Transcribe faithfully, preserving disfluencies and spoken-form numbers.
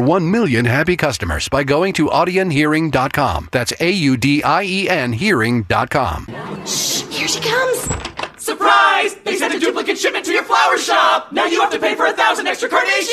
one million happy customers by going to audien hearing dot com. That's A U D I E N hearing dot com. Shh, here she comes. Surprise! They sent a duplicate shipment to your flower shop! Now you have to pay for a thousand